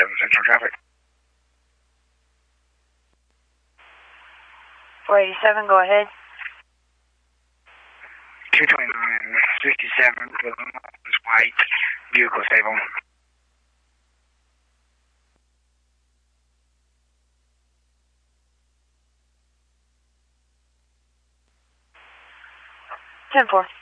Central traffic. 487, go ahead. 229 and 67 is white. Vehicle stable. 10-4.